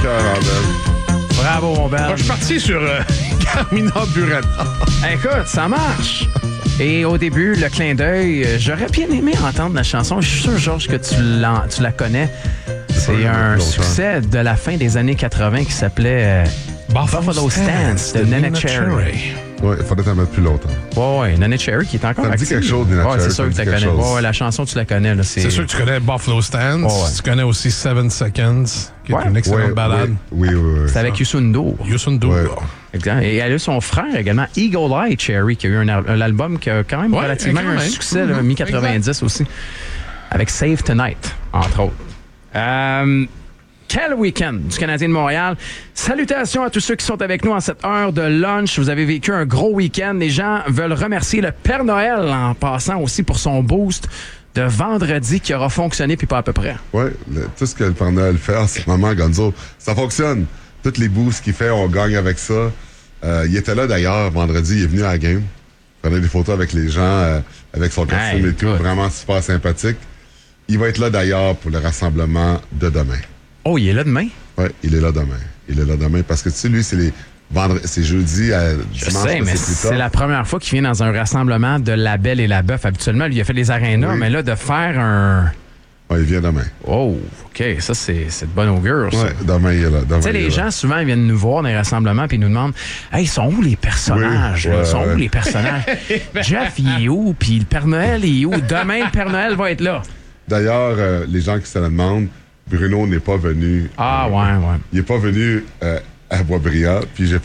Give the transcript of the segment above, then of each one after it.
Bravo, mon Ben. Je suis parti sur Carmina Burana. Écoute, ça marche. Et au début, le clin d'œil, j'aurais bien aimé entendre la chanson. Je suis sûr, Georges, que tu la connais. C'est un succès de la fin des années 80 qui s'appelait Buffalo Stance de Neneh Cherry. Oui, il faudrait t'en mettre plus longtemps. Oui, Neneh Cherry qui est encore active. Ça me dit quelque chose, Neneh Cherry. Oui, c'est sûr que tu la connais. Ouais, la chanson, tu la connais. Là, c'est sûr que tu connais Buffalo Stance. Tu connais aussi 7 Seconds, qui est une excellente balade. Oui. C'est avec Youssou N'Dour. Ouais. Exact. Et elle a son frère également, Eagle Eye Cherry, qui a eu un album qui a quand même relativement un succès, mi-90 aussi, avec Save Tonight, entre autres. Quel week-end du Canadien de Montréal. Salutations à tous ceux qui sont avec nous en cette heure de lunch. Vous avez vécu un gros week-end. Les gens veulent remercier le Père Noël en passant aussi pour son boost de vendredi qui aura fonctionné puis pas à peu près. Oui, tout ce que le Père Noël fait en ce moment, Gonzo, ça fonctionne. Toutes les boosts qu'il fait, on gagne avec ça. Il était là d'ailleurs vendredi, il est venu à la game. Il prenait des photos avec les gens, avec son costume et tout. Vraiment super sympathique. Il va être là d'ailleurs pour le rassemblement de demain. Oh, il est là demain? Oui, il est là demain. Il est là demain parce que tu sais, lui, c'est jeudi à dimanche. Je sais, mais c'est la première fois qu'il vient dans un rassemblement de La Belle et la Bœuf. Habituellement, lui, il a fait les arénas, mais là, de faire un... Oui, il vient demain. Oh, OK. Ça, c'est de bonne augure, ça. Oui, demain, il est là. Tu sais, les gens, souvent, ils viennent nous voir dans les rassemblements puis ils nous demandent « Hey, ils sont où les personnages? Ils sont où les personnages? Jeff, il est où? Puis le Père Noël, il est où? Demain, le Père Noël va être là. » D'ailleurs, les gens qui se la demandent, Bruno n'est pas venu. Il n'est pas venu à Boisbriand. Puis j'ai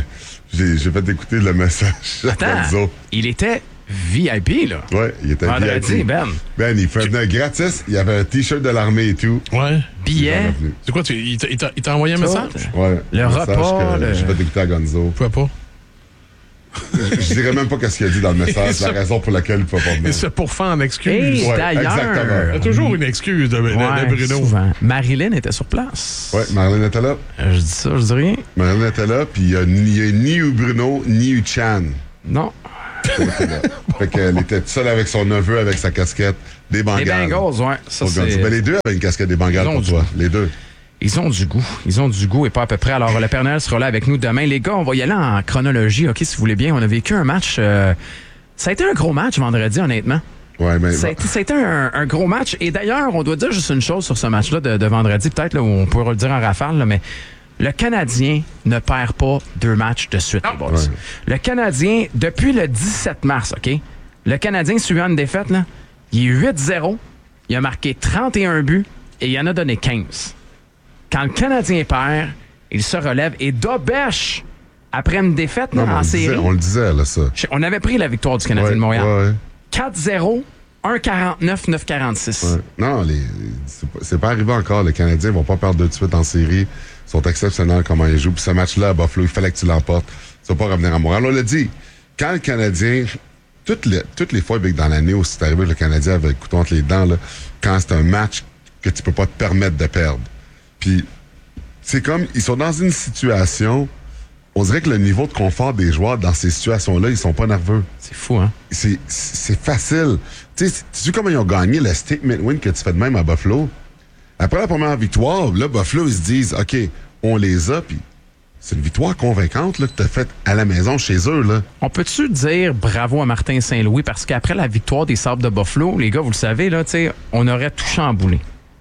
fait écouter le message. Attends, il était VIP, là. Oui, il était VIP. Ben, il venait gratis. Il y avait un T-shirt de l'armée et tout. Ouais. Billet. C'est quoi, il t'a envoyé un message? Oui. Le repas. J'ai fait écouter à Gonzo. Pourquoi pas? Je dirais même pas qu'est-ce qu'il a dit dans le message, la raison pour laquelle il ne peut pas venir. Et c'est pour faire en excuse. D'ailleurs, exactement. Il y a toujours une excuse de Bruno. Souvent. Marilyn était sur place. Oui, Marilyn était là. Je dis ça, je dis rien. Marilyn était là, puis il n'y a ni eu Bruno, ni eu Chan. Non. Fait qu'elle était seule avec son neveu, avec sa casquette, des Bengals. Les Bengals, oui. Ça, ben, les deux avaient une casquette des Bengals pour toi. Les deux. Ils ont du goût. Ils ont du goût et pas à peu près. Alors, le Père Noël sera là avec nous demain. Les gars, on va y aller en chronologie, OK, si vous voulez bien. On a vécu un match... ça a été un gros match vendredi, honnêtement. Ouais, mais... Ça a été un gros match. Et d'ailleurs, on doit dire juste une chose sur ce match-là de vendredi, peut-être, là, où on pourra le dire en rafale, là, mais le Canadien ne perd pas 2 matchs de suite, les boys. Ouais. Le Canadien, depuis le 17 mars, OK, le Canadien, suivant une défaite, là, il est 8-0, il a marqué 31 buts et il en a donné 15. Quand le Canadien perd, il se relève et d'Obèche, après une défaite en série... on le disait, là, ça. On avait pris la victoire du Canadien de Montréal. 4-0, 1-49, 9-46. Ouais. Non, c'est pas arrivé encore. Les Canadiens vont pas perdre 2 de suite en série. Ils sont exceptionnels comment ils jouent. Puis ce match-là à Buffalo, il fallait que tu l'emportes. Tu vas pas revenir à Montréal. On l'a dit, quand le Canadien... Toutes les fois dans l'année où c'est arrivé, le Canadien avait le couteau entre les dents, là, quand c'est un match que tu peux pas te permettre de perdre. Puis, c'est comme, ils sont dans une situation, on dirait que le niveau de confort des joueurs dans ces situations-là, ils sont pas nerveux. C'est fou, hein? C'est facile. Tu sais comment ils ont gagné le statement win que tu fais de même à Buffalo? Après la première victoire, là, Buffalo, ils se disent, OK, on les a, puis c'est une victoire convaincante là, que tu as faite à la maison chez eux. Là. On peut-tu dire bravo à Martin Saint-Louis? Parce qu'après la victoire des Sabres de Buffalo, les gars, vous le savez, là, on aurait tout chamboulé.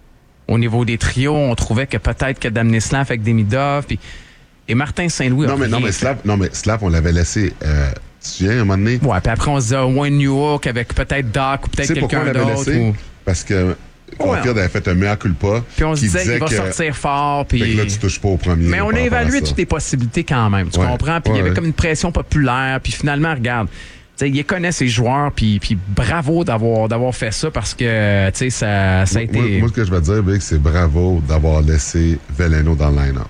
Au niveau des trios, on trouvait que peut-être que d'amener Slav avec Demidov, et Martin Saint-Louis non, mais Slav, on l'avait laissé, tu te souviens, à un moment donné? Ouais, puis après, on se disait Wayne Newhook avec peut-être Doc ou peut-être quelqu'un d'autre. Parce que Caulfield avait fait un mea culpa. Puis on se disait qu'il va sortir fort. Puis là, tu touches pas au premier. Mais on a évalué toutes les possibilités quand même. Tu comprends? Puis il y avait comme une pression populaire. Puis finalement, regarde, il connaît ses joueurs. Puis bravo d'avoir fait ça parce que ça a été... Moi, ce que je vais te dire, Big, c'est bravo d'avoir laissé Veleno dans le line-up.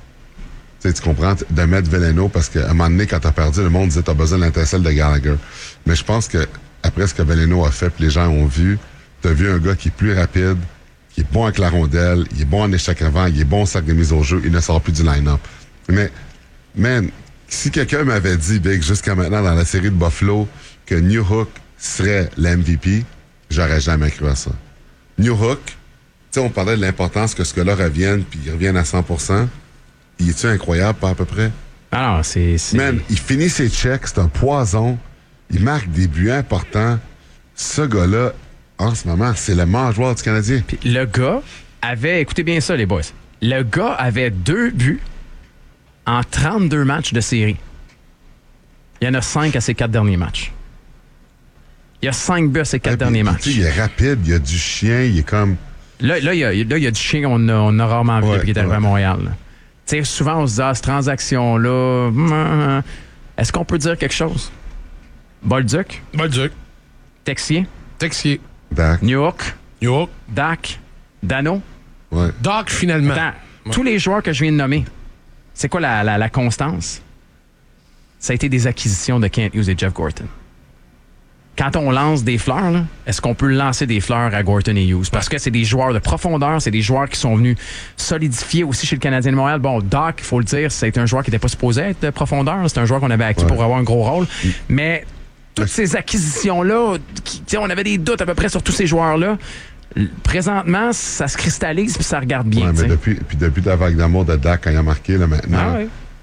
Tu comprends? De mettre Veleno parce qu'à un moment donné, quand t'as perdu, le monde disait t'as besoin de l'intercelle de Gallagher. Mais je pense que après ce que Veleno a fait, puis les gens ont vu, t'as vu un gars qui est plus rapide, qui est bon avec la rondelle, il est bon en échec avant, il est bon au sac de mise au jeu, il ne sort plus du line-up. Mais, man, si quelqu'un m'avait dit, Big, jusqu'à maintenant dans la série de Buffalo, que Newhook serait l'MVP, j'aurais jamais cru à ça. Newhook, tu sais, on parlait de l'importance que ce gars-là revienne, puis il revienne à 100%. il est-tu incroyable, pas à peu près? Ah non, c'est... Man, il finit ses checks, c'est un poison. Il marque des buts importants. Ce gars-là, en ce moment, c'est le meilleur joueur du Canadien. Puis le gars avait... Écoutez bien ça, les boys. Le gars avait 2 buts en 32 matchs de série. Il y en a 5 à ses 4 derniers matchs. Il y a 5 buts à ses 4 derniers matchs. Il est rapide, il y a du chien, il est comme... Là, il y a du chien qu'on a rarement vu depuis qu'il est arrivé à Montréal. Tu sais, souvent, on se dit, cette transaction-là, est-ce qu'on peut dire quelque chose? Bolduc? Texier? Dak. Newhook? Dak? Dano? Ouais. Doc, finalement. Attends, tous les joueurs que je viens de nommer, c'est quoi la constance? Ça a été des acquisitions de Kent Hughes et Jeff Gorton. Quand on lance des fleurs, là, est-ce qu'on peut lancer des fleurs à Gorton et Hughes? Parce que c'est des joueurs de profondeur, c'est des joueurs qui sont venus solidifier aussi chez le Canadien de Montréal. Bon, Doc, il faut le dire, c'est un joueur qui n'était pas supposé être de profondeur. C'est un joueur qu'on avait acquis pour avoir un gros rôle. Mais toutes ces acquisitions-là, on avait des doutes à peu près sur tous ces joueurs-là. Présentement, ça se cristallise puis ça regarde bien. Ouais, mais depuis la vague d'amour de Dak, quand il a marqué, là, maintenant,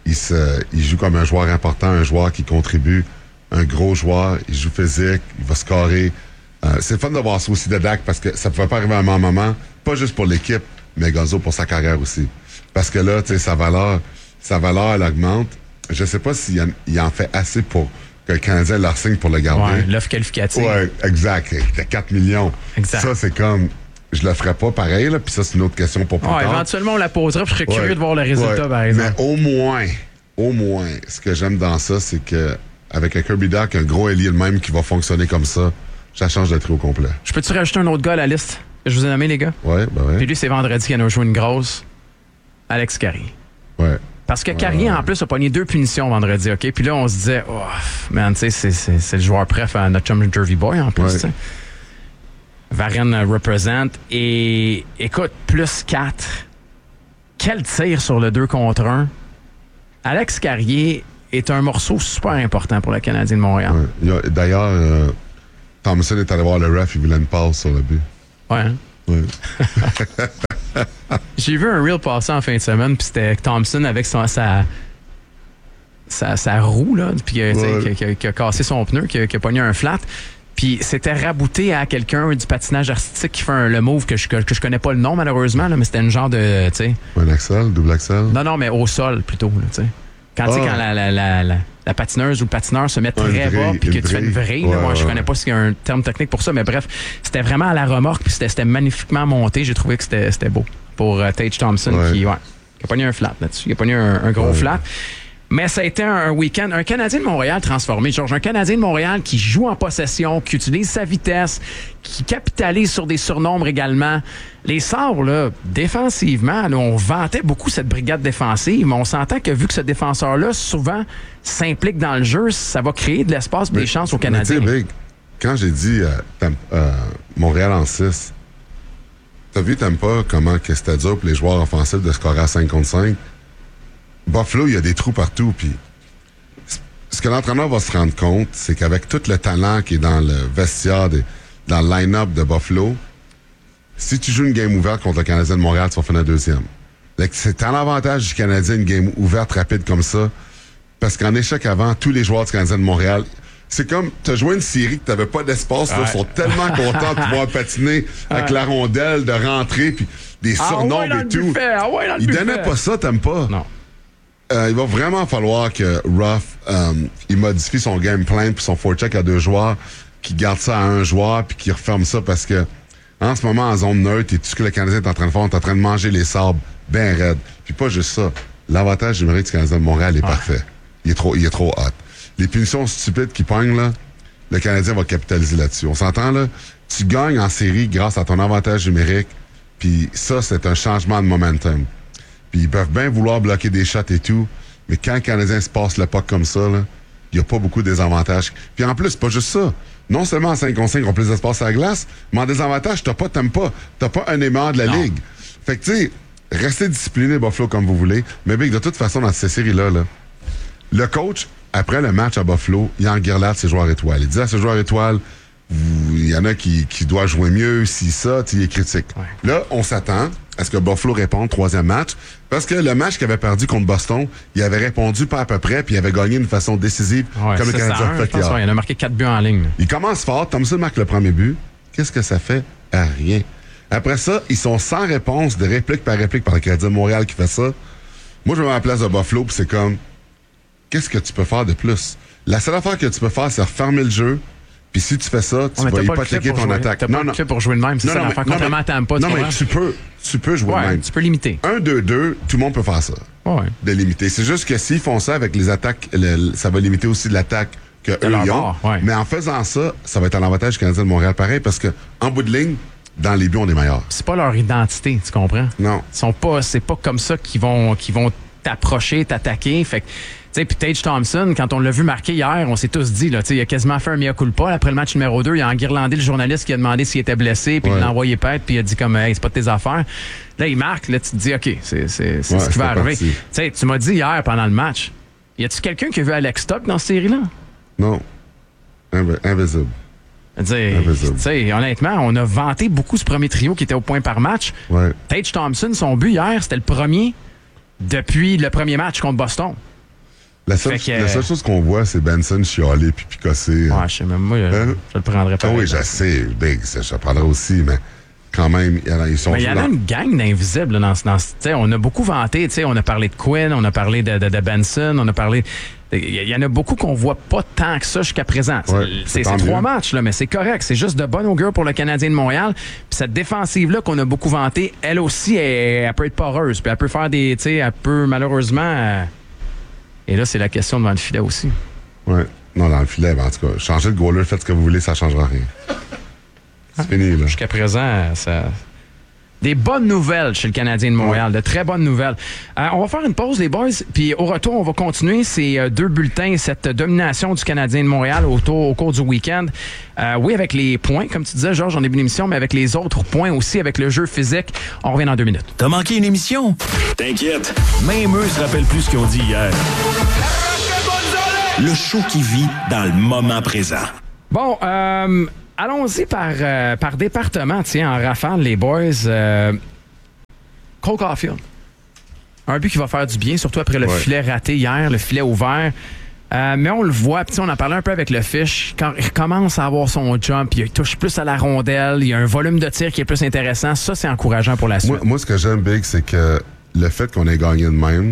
il joue comme un joueur important, un joueur qui contribue, un gros joueur, il joue physique, il va scorer. C'est fun de voir ça aussi de Dak parce que ça ne pouvait pas arriver à un moment, pas juste pour l'équipe, mais Gonzo pour sa carrière aussi. Parce que là, tu sais, sa valeur, elle augmente. Je ne sais pas s'il en fait assez pour que le Canadien leur signe pour le garder. Ouais, l'offre qualificative. Oui, exact. C'était 4 millions. Exact. Ça, c'est comme... Je le ferais pas pareil, là, puis ça, c'est une autre question pour plus tard. Éventuellement, on la posera, puis je serais curieux de voir le résultat, par exemple. Mais au moins, ce que j'aime dans ça, c'est que avec un Kirby Dach, un gros ailier le même qui va fonctionner comme ça change de trio complet. Je peux-tu rajouter un autre gars à la liste que je vous ai nommé, les gars? Oui, ben oui. Puis lui, c'est vendredi qu'il a joué une grosse. Alex Carrier. Ouais. Parce que Carrier, en plus, a pogné 2 punitions vendredi, OK? Puis là, on se disait, man, tu sais, c'est le joueur préf à notre chum Jervy Boy, en plus, tu sais. Varenne représente. Et écoute, plus 4. Quel tir sur le 2 contre 1. Alex Carrier est un morceau super important pour le Canadien de Montréal. Ouais. D'ailleurs, Thompson est allé voir le ref, il voulait une passe sur le but. Ouais, hein? Ouais. J'ai vu un reel passer en fin de semaine, puis c'était Thompson avec sa roue, là, puis qui a cassé son pneu, qui a pogné un flat. Puis c'était rabouté à quelqu'un du patinage artistique qui fait le move que je connais pas le nom, malheureusement, là, mais c'était une genre de, tu sais... Un axel, double axel? Non, mais au sol, plutôt, tu sais. Quand la patineuse ou le patineur se met très bas puis que tu fais une vrille. Moi, je connais pas s'il y a un terme technique pour ça, mais bref, c'était vraiment à la remorque puis c'était magnifiquement monté. J'ai trouvé que c'était beau pour Tage Thompson qui a pogné un flat là-dessus. Il a pogné un gros flat. Mais ça a été un week-end. Un Canadien de Montréal transformé, Georges. Un Canadien de Montréal qui joue en possession, qui utilise sa vitesse, qui capitalise sur des surnombres également. Les Sabres, là, défensivement, là, on vantait beaucoup cette brigade défensive, mais on s'entend que vu que ce défenseur-là, souvent, s'implique dans le jeu, ça va créer de l'espace et des chances aux Canadiens. Mais quand j'ai dit Montréal en 6, t'as vu, t'aimes pas comment que c'était dur pour les joueurs offensifs de scorer à 5 contre 5? Buffalo, il y a des trous partout. Puis ce que l'entraîneur va se rendre compte, c'est qu'avec tout le talent qui est dans le vestiaire, dans le line-up de Buffalo, si tu joues une game ouverte contre le Canadien de Montréal, tu vas finir deuxième. C'est un avantage du Canadien, une game ouverte rapide comme ça, parce qu'en échec avant, tous les joueurs du Canadien de Montréal, c'est comme, tu as joué une série que tu n'avais pas d'espace, là, ils sont tellement contents de pouvoir patiner avec la rondelle, de rentrer, puis des surnombres et tout. Ils donnaient pas ça, t'aimes pas? Non. Il va vraiment falloir que Ruff il modifie son game plan puis son forecheck à 2 joueurs, qui garde ça à 1 joueur puis qui referme ça parce que en ce moment en zone neutre et tout ce que le Canadien est en train de faire, on est en train de manger les sabres bien raides. Puis pas juste ça. L'avantage numérique du Canadien de Montréal est parfait. Il est trop hot. Les punitions stupides qui pognent là, le Canadien va capitaliser là-dessus. On s'entend là, tu gagnes en série grâce à ton avantage numérique. Puis ça, c'est un changement de momentum. Puis ils peuvent bien vouloir bloquer des shots et tout, mais quand le Canadien se passe le puck comme ça, il n'y a pas beaucoup de désavantages. Puis en plus, c'est pas juste ça. Non seulement en 5 contre 5, on a plus d'espace à la glace, mais en désavantage, t'aimes pas un des meilleurs de la Ligue. Fait que tu sais, restez discipliné, Buffalo, comme vous voulez. Mais Big, de toute façon, dans ces séries-là, le coach, après le match à Buffalo, il enguirlade ses joueurs étoiles. Il dit à ses joueurs étoiles, il y en a qui doivent jouer mieux, si ça, il est critique. Ouais. Là, on s'attend à ce que Buffalo réponde, 3e match. Parce que le match qu'il avait perdu contre Boston, il avait répondu pas à peu près, puis il avait gagné d'une façon décisive, comme le Canadien a fait hier. Il en a marqué 4 buts en ligne. Il commence fort, Thompson marque le premier but. Qu'est-ce que ça fait? Rien. Après ça, ils sont sans réponse de réplique par le Canadien de Montréal qui fait ça. Moi, je me mets à la place de Buffalo, puis c'est comme, qu'est-ce que tu peux faire de plus? La seule affaire que tu peux faire, c'est refermer le jeu. Puis si tu fais ça, tu vas hypothéquer ton attaque. T'as pas le clip pour jouer de même, c'est ça l'affaire. Contrairement à Tampa, non, mais tu peux jouer de même. Tu peux limiter. 1-2-2, tout le monde peut faire ça. Ouais. De limiter. C'est juste que s'ils font ça avec les attaques, ça va limiter aussi l'attaque qu'eux ils ont. Ouais. Mais en faisant ça, ça va être à l'avantage du Canadien de Montréal pareil, parce que en bout de ligne, dans les buts, on est meilleurs. C'est pas leur identité, tu comprends? Non. C'est pas comme ça qu'ils vont t'approcher, t'attaquer. Fait que, tu sais, puis Tage Thompson, quand on l'a vu marquer hier, on s'est tous dit, là, tu sais, il a quasiment fait un mea culpa. Après le match numéro 2, il a enguirlandé le journaliste qui a demandé s'il était blessé, puis il l'a envoyé pète, puis il a dit comme, hey, c'est pas de tes affaires. Là, il marque, là, tu te dis, OK, c'est ce qui va arriver. Tu sais, tu m'as dit hier pendant le match, y a-tu quelqu'un qui a vu Alex Stock dans cette série-là? Non. Invisible. Tu sais, honnêtement, on a vanté beaucoup ce premier trio qui était au point par match. Ouais. Tage Thompson, son but hier, c'était le premier depuis le premier match contre Boston. La seule chose qu'on voit, c'est Benson chialer puis picosser. Ouais, je sais même, moi, je le prendrais pas. Oui, je sais, Big, je le prendrais aussi, mais quand même, ils sont... Mais il y en a une gang d'invisibles dans ce... On a beaucoup vanté, on a parlé de Quinn, on a parlé de Benson, on a parlé... Il y en a beaucoup qu'on voit pas tant que ça jusqu'à présent. Ouais, c'est 3 matchs, là, mais c'est correct. C'est juste de bon augure pour le Canadien de Montréal. Puis cette défensive-là qu'on a beaucoup vantée, elle aussi, elle peut être poreuse. Puis elle peut faire des... Elle peut, malheureusement... Et là, c'est la question devant le filet aussi. Oui. Non, dans le filet, ben, en tout cas, changez le goaler, faites ce que vous voulez, ça ne changera rien. C'est fini, là. Jusqu'à présent, ça... Des bonnes nouvelles chez le Canadien de Montréal, de très bonnes nouvelles. On va faire une pause, les boys, puis au retour, on va continuer ces 2 bulletins, cette domination du Canadien de Montréal au cours du week-end. Oui, avec les points, comme tu disais, Georges, en début d'émission, mais avec les autres points aussi, avec le jeu physique. On revient dans 2 minutes. T'as manqué une émission? T'inquiète, même eux se rappellent plus ce qu'ils ont dit hier. Le show qui vit dans le moment présent. Bon, allons-y par département, tiens, en rafale, les boys. Cole Caulfield. Un but qui va faire du bien, surtout après le filet raté hier, le filet ouvert. Mais on le voit, on en parlait un peu avec le fiche, quand il commence à avoir son jump, il touche plus à la rondelle, il y a un volume de tir qui est plus intéressant. Ça, c'est encourageant pour la suite. Moi, ce que j'aime, Big, c'est que le fait qu'on ait gagné de même,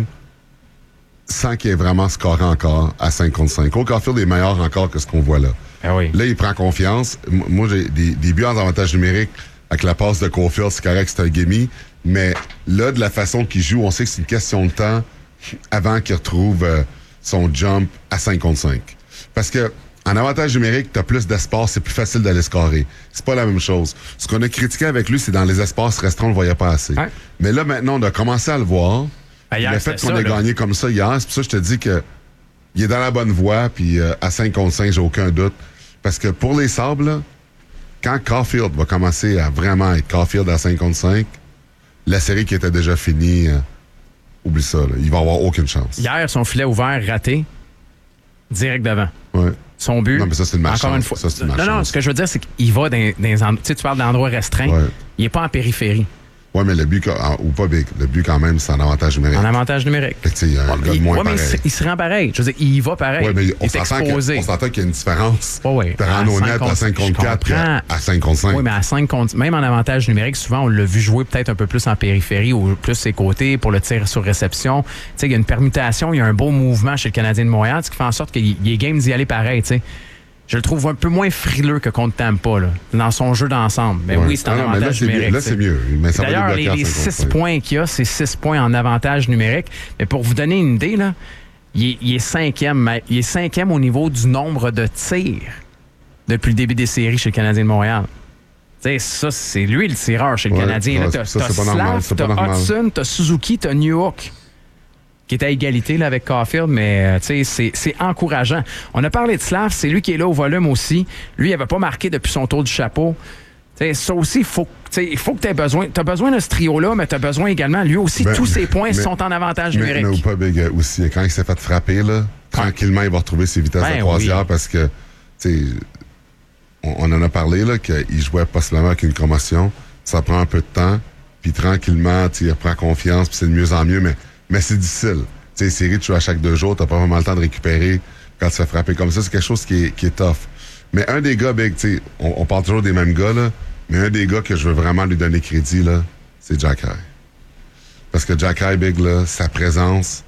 sans qu'il ait vraiment scoré encore à 5 contre 5. Cole Caulfield est meilleur encore que ce qu'on voit là. Ah oui. Là, il prend confiance. Moi, j'ai des buts en avantage numérique avec la passe de Caulfield, c'est correct, c'est un gimme. Mais là, de la façon qu'il joue, on sait que c'est une question de temps avant qu'il retrouve son jump à 5 contre 5. Parce que en avantage numérique, tu as plus d'espace, c'est plus facile d'aller scorer. C'est pas la même chose. Ce qu'on a critiqué avec lui, c'est dans les espaces restreints, on le voyait pas assez. Ouais. Mais là, maintenant, on a commencé à le voir. Hier, le fait qu'on ait gagné comme ça hier, c'est pour ça que je te dis que il est dans la bonne voie, puis à 5 contre 5, j'ai aucun doute. Parce que pour les Sabres, là, quand Caulfield va commencer à vraiment être Caulfield à 5 contre 5, la série qui était déjà finie, oublie ça, là, il va avoir aucune chance. Hier, son filet ouvert raté, direct devant. Ouais. Son but. Non, mais ça, c'est une marche. Encore une fois. Ça, c'est une marche. Non, ce que je veux dire, c'est qu'il va dans tu sais, tu parles d'endroits restreints. Ouais. Il n'est pas en périphérie. Oui, mais le but, ou pas big, le but quand même, c'est en avantage numérique. En avantage numérique. Fait que, il y a un gars de moins pareil. Mais il se rend pareil. Je veux dire, il va pareil. Oui, mais on s'entend qu'il y a une différence. Oui. De rendre au net à 5 contre 4 à 5 contre 5. Oui, mais à 5 contre... Même en avantage numérique, souvent, on l'a vu jouer peut-être un peu plus en périphérie ou plus ses côtés pour le tir sur réception. Tu sais, il y a une permutation, il y a un beau mouvement chez le Canadien de Montréal, ce qui fait en sorte qu'il est game d'y aller pareil, tu sais. Je le trouve un peu moins frileux que contre Tampa, là, dans son jeu d'ensemble. Mais oui, c'est en avantage numérique. Là, c'est mieux. Mais ça d'ailleurs, les 6 points qu'il y a, c'est 6 points en avantage numérique. Mais pour vous donner une idée, là, il est 5e. Il est 5e au niveau du nombre de tirs depuis le début des séries chez le Canadien de Montréal. Tu sais, ça, c'est lui le tireur chez le Canadien. T'as Slav, t'as Hudson, t'as Suzuki, t'as Newhook, qui est à égalité là, avec Caulfield, mais c'est encourageant. On a parlé de Slav, c'est lui qui est là au volume aussi. Lui, il n'avait pas marqué depuis son tour du chapeau. T'sais, ça aussi, il faut que tu aies besoin. Tu as besoin de ce trio-là, mais tu as besoin également, lui aussi, tous ses poins sont en avantage numérique. Mais pas big aussi. Quand il s'est fait frapper, là, tranquillement, il va retrouver ses vitesses de croisière parce que, on en a parlé, là, qu'il jouait possiblement avec une commotion. Ça prend un peu de temps. puis tranquillement, il reprend confiance, puis c'est de mieux en mieux, mais c'est difficile. Tu sais, les séries, tu joues à chaque 2 jours, t'as pas vraiment le temps de récupérer quand tu te fais frapper comme ça. C'est quelque chose qui est tough. Mais un des gars, Big, tu sais, on parle toujours des mêmes gars, là, mais un des gars que je veux vraiment lui donner crédit, là, c'est Jack High. Parce que Jack High, Big, là, sa présence,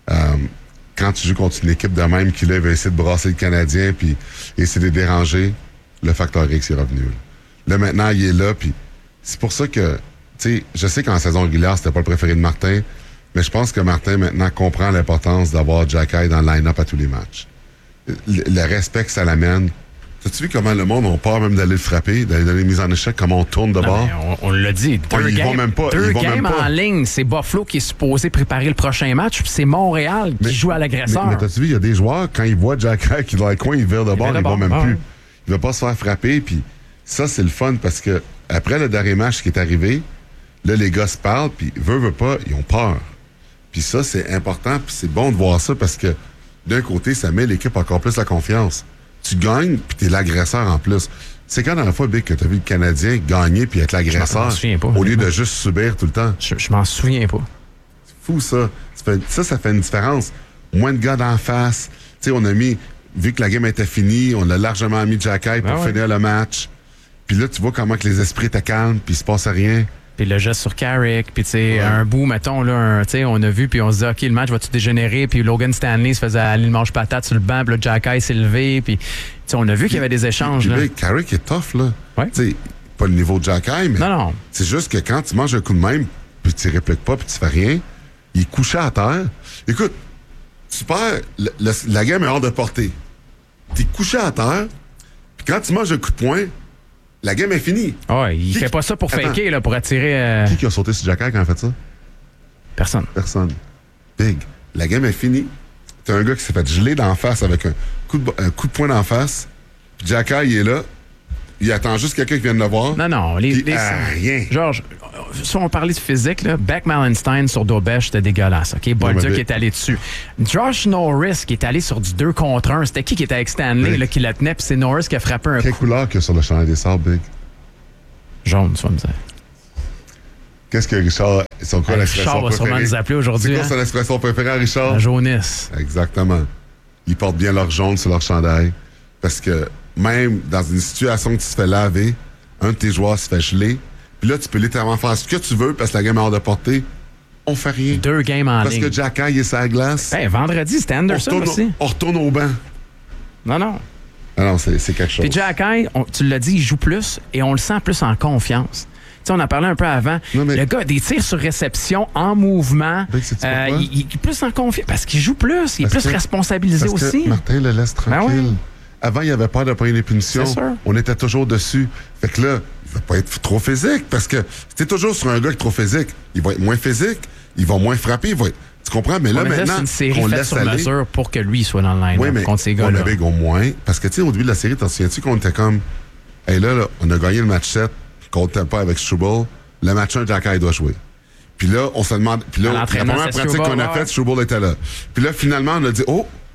quand tu joues contre une équipe de même qui, là, va essayer de brasser le Canadien puis essayer de les déranger, le facteur X est revenu. Là, maintenant, il est là, puis c'est pour ça que, tu sais, je sais qu'en saison régulière, c'était pas le préféré de Martin, mais je pense que Martin, maintenant, comprend l'importance d'avoir Jack High dans le line-up à tous les matchs. Le respect que ça l'amène. As-tu vu comment le monde a peur même d'aller le frapper, d'aller donner une mise en échec, comment on tourne de bord? On l'a dit. Deux games en ligne. C'est Buffalo qui est supposé préparer le prochain match, puis c'est Montréal qui joue à l'agresseur. Mais t'as-tu vu, il y a des joueurs, quand ils voient Jack High qui est dans le coin, ils virent de bord, ils vont même plus. Il va pas se faire frapper, puis ça, c'est le fun, parce que après le dernier match qui est arrivé, là, les gars se parlent, puis veut pas, ils ont peur. Puis ça, c'est important, puis c'est bon de voir ça, parce que d'un côté, ça met l'équipe encore plus la confiance. Tu gagnes, puis t'es l'agresseur en plus. C'est quand dans la fois, Big, que t'as vu le Canadien gagner puis être l'agresseur au lieu de juste subir tout le temps? Je m'en souviens pas. C'est fou, ça. Ça fait une différence. Moins de gars d'en face. Tu sais, on a mis, vu que la game était finie, on a largement mis Jack High pour finir le match. Puis là, tu vois comment que les esprits étaient calmes, puis il se passe rien. Puis le geste sur Carrick, puis tu sais, un bout, mettons, là, tu sais, on a vu, puis on se dit, OK, le match va-tu dégénérer? Puis Logan Stanley se faisait aller le mange-patate sur le banc, puis là, Jack High s'est levé, puis tu sais, on a vu qu'il y avait des échanges, là. Carrick est tough, là. Ouais. Tu sais, pas le niveau de Jack High, mais non. C'est juste que quand tu manges un coup de même, puis tu répliques pas, puis tu fais rien, il est couché à terre. Écoute, tu perds, la game est hors de portée. T'es couché à terre, puis quand tu manges un coup de poing, la game est finie. Ah, il fait pas ça pour faker, là, pour attirer... Qui a sauté sur Jack High quand il a fait ça? Personne. Big. La game est finie. T'as un gars qui s'est fait geler d'en face avec un coup de poing d'en face. Puis Jack High, il est là. Il attend juste quelqu'un qui vienne le voir. Non. Rien. Georges, si on parlait de physique, là, Beck Malenstein sur Dobesch, c'était dégueulasse. OK? Bolduc qui est allé dessus. Josh Norris qui est allé sur du 2 contre 1. C'était qui était avec Stanley là, qui la tenait? Puis c'est Norris qui a frappé un coup. Quelle couleur qu'il y a sur le chandail des Sables, Big? Jaune, tu vas me dire. Qu'est-ce que Richard... Richard va sûrement nous appeler aujourd'hui. C'est quoi son expression préférée, Richard? La jaunisse. Exactement. Ils portent bien leur jaune sur leur chandail. Parce que même dans une situation que tu te fais laver, un de tes joueurs se fait geler, puis là, tu peux littéralement faire ce que tu veux parce que la game est hors de portée. On fait rien. 2 games en ligne. Parce que Jack High est sur la glace. Vendredi, c'était Anderson aussi. On retourne au banc. Non. Ah non, c'est quelque chose. Puis Jack High, tu l'as dit, il joue plus et on le sent plus en confiance. Tu sais, on en parlait un peu avant. Le gars a des tirs sur réception en mouvement. Il est plus en confiance parce qu'il joue plus. Il est plus responsabilisé aussi. Que Martin le laisse tranquille. Avant, il avait peur de prendre les punitions. On était toujours dessus. Fait que là, il va pas être trop physique parce que si t'es toujours sur un gars qui est trop physique, il va être moins physique, il va moins frapper, tu comprends? Mais là, maintenant, c'est une série faite sur mesure pour que lui soit dans le line contre ces gars-là. Big au moins. Parce que, tu sais, au début de la série, t'en souviens-tu qu'on était comme, hey, là, on a gagné le match 7 contre pas avec Struble. Le match 1, Jack High doit jouer. Puis là, on se demande. Puis là, la première pratique qu'on a faite, Struble était là. Puis là, finalement, on a dit,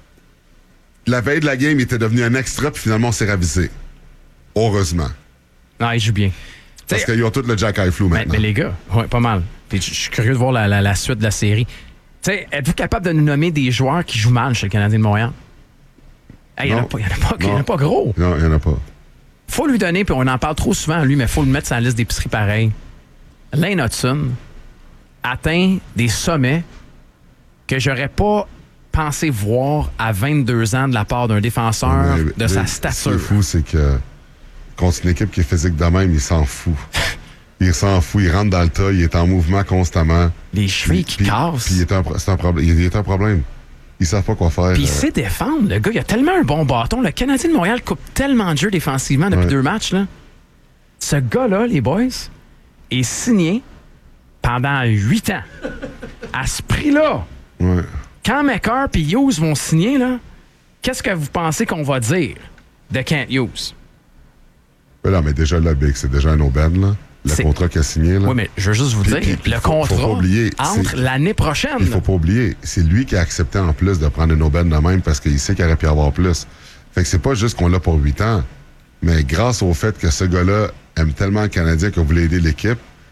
la veille de la game, il était devenu un extra, puis finalement, on s'est ravisé. Heureusement. Non, il joue bien. Parce qu'ils ont tout le Jack High flou maintenant. Mais les gars, pas mal. Puis je suis curieux de voir la suite de la série. Êtes-vous capable de nous nommer des joueurs qui jouent mal chez le Canadien de Montréal? Il n'y en a pas gros. Non, il n'y en a pas. Faut lui donner, puis on en parle trop souvent, lui, mais il faut le mettre sur la liste d'épicerie pareil. Lane Hudson atteint des sommets que j'aurais pas pensé voir à 22 ans de la part d'un défenseur de sa stature. Ce qui est fou, c'est que contre une équipe qui est physique de même, il s'en fout. Il s'en fout, il rentre dans le tas, il est en mouvement constamment. Les chevilles qui cassent. Puis c'est un problème. Il est un problème. Ils savent pas quoi faire. Puis il sait défendre, le gars. Il a tellement un bon bâton. Le Canadien de Montréal coupe tellement de jeux défensivement depuis 2 matchs. Là. Ce gars-là, les boys, est signé pendant 8 ans. À ce prix-là. Ouais. Quand McCarr et Hughes vont signer, là, qu'est-ce que vous pensez qu'on va dire de Kent Hughes? Non, mais déjà, là, Big, c'est déjà un aubaine, là. Le contrat qu'il a signé, là. Oui, mais je veux juste vous dire, le contrat faut pas oublier, entre l'année prochaine. Il faut pas oublier, c'est lui qui a accepté en plus de prendre une aubaine de même parce qu'il sait qu'il aurait pu avoir plus. Fait que c'est pas juste qu'on l'a pour 8 ans, mais grâce au fait que ce gars-là aime tellement le Canadien qu'il voulait aider l'équipe,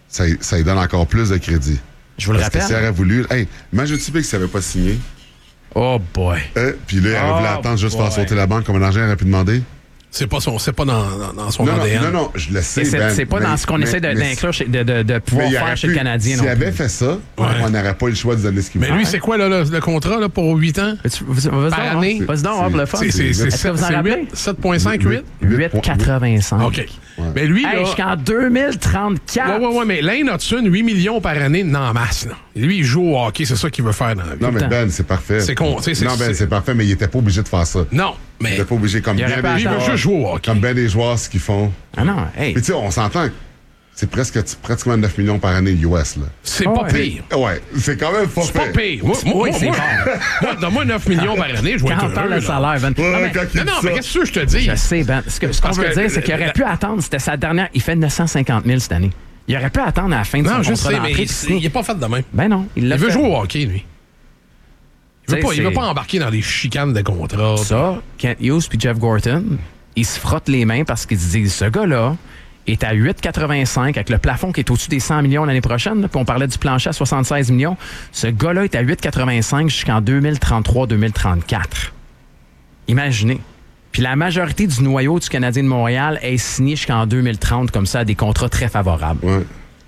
ça lui donne encore plus de crédit. Je vous le rappelle. Parce que s'il aurait voulu... Hey, imagine-tu que s'il n'avait pas signé. Oh boy. Puis là, il aurait voulu attendre juste faire sauter la banque comme un argent, il aurait pu demander. C'est pas dans son ADN. Non, je le sais. C'est pas dans ce qu'on essaie d'inclure, de pouvoir faire chez le Canadien. S'il avait fait ça, on n'aurait pas eu le choix de donner ce qu'il voulait. Mais lui, c'est quoi le contrat là, pour 8 ans? Par année? Vas-y donc, pour le fun. Est-ce que vous en rappelez? 7,5, 8? 8,85. OK. Mais lui, là... jusqu'en 2034. Ouais, mais Lane Hudson, 8 millions par année, non, en masse. Là. Lui, il joue au hockey, c'est ça qu'il veut faire dans la vie. Non, mais Ben, c'est parfait. C'est parfait, mais il était pas obligé de faire ça. Non, mais... Il était pas obligé, comme bien des joueurs. Il veut juste jouer au hockey. Comme bien des joueurs, ce qu'ils font. Ah non, hey. Puis tu sais, on s'entend que c'est pratiquement 9 millions par année US, là. C'est pas pire. Ouais, c'est quand même pas pire. C'est pas pire. Moi, c'est fort. Donne-moi 9 millions par année, je vais être heureux. Quand on parle de salaire, Ben. Non, mais qu'est-ce que je te dis? Je sais, Ben. Ce qu'on veut dire, c'est qu'il aurait pu attendre. C'était sa dernière. Il fait 950 000 cette année. Il aurait pu attendre à la fin de son contrat d'entrée. Il n'est pas fait de même. Ben non. Il veut jouer au hockey, lui. Il veut pas embarquer dans des chicanes de contrats. Ça, Kent Hughes puis Jeff Gorton, ils se frottent les mains parce qu'ils se disent, ce gars-là est à 8,85 avec le plafond qui est au-dessus des 100 millions l'année prochaine. Là, puis on parlait du plancher à 76 millions. Ce gars-là est à 8,85 jusqu'en 2033-2034. Imaginez. Puis la majorité du noyau du Canadien de Montréal est signé jusqu'en 2030 comme ça à des contrats très favorables. Ouais.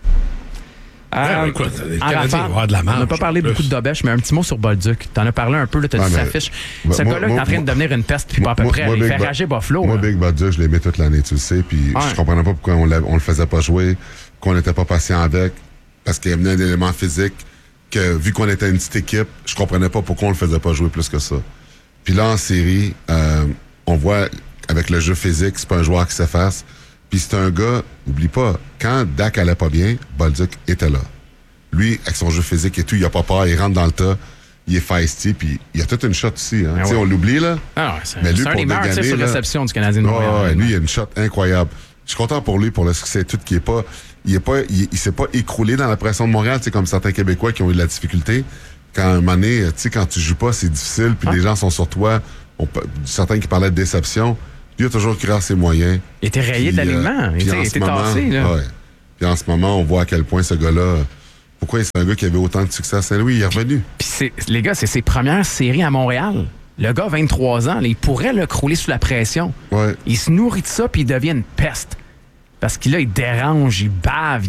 Écoute, le Canadien va avoir de la marge. On n'a pas parlé beaucoup de Dobèche, mais un petit mot sur Bolduc. T'en as parlé un peu, tu as dit sa fiche. Ce gars-là est en train de devenir une peste, puis pas à peu près. Il fait rager Buffalo. Moi, Big Bolduc, je l'aimais toute l'année, tu le sais, puis je comprenais pas pourquoi on le faisait pas jouer, qu'on n'était pas patient avec, parce qu'il y avait un élément physique, que vu qu'on était une petite équipe, je comprenais pas pourquoi on le faisait pas jouer plus que ça. Puis là, en série, on voit, avec le jeu physique, c'est pas un joueur qui s'efface. Puis c'est un gars, oublie pas, quand Dak allait pas bien, Bolduc était là. Lui, avec son jeu physique et tout, il a pas peur, il rentre dans le tas, il est feisty, puis il a toute une shot aussi. Hein. On l'oublie, là. Ah ouais, c'est un des meilleurs tirs sur réception du Canadien de Montréal. Lui, il a une shot incroyable. Je suis content pour lui, pour le succès, tout qui est pas... Il s'est pas écroulé dans la pression de Montréal, comme certains Québécois qui ont eu de la difficulté. Quand, à un moment donné, quand tu joues pas, c'est difficile, puis les gens sont sur toi. Certains qui parlaient de déception. Lui a toujours créé ses moyens. Il était rayé d'alignement. Il était tassé. Là. Ouais. Puis en ce moment, on voit à quel point ce gars-là... Pourquoi c'est un gars qui avait autant de succès à Saint-Louis? Il est revenu. Puis les gars, c'est ses premières séries à Montréal. Le gars, 23 ans, là, il pourrait le crouler sous la pression. Ouais. Il se nourrit de ça, puis il devient une peste. Parce qu'il il dérange, il bave.